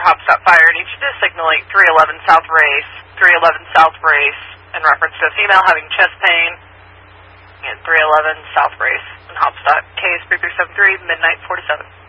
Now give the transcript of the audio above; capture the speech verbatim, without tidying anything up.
Hopstop Fire. I need you to signal eight three eleven South Race, three eleven South Race, in reference to a female having chest pain, and three eleven South Race in Hopstop. Case three three seven three, midnight forty-seven.